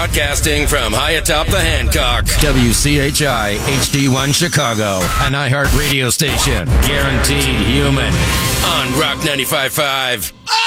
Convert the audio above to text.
Broadcasting from high atop the Hancock. WCHI HD1 Chicago. An iHeart radio station. Guaranteed human. On Rock 95.5.